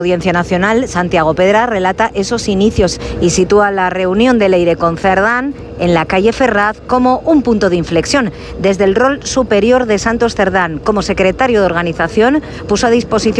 Audiencia Nacional, Santiago Pedra, relata esos inicios y sitúa la reunión de Leire con Cerdán en la calle Ferraz como un punto de inflexión. Desde el rol superior de Santos Cerdán como secretario de organización puso a disposición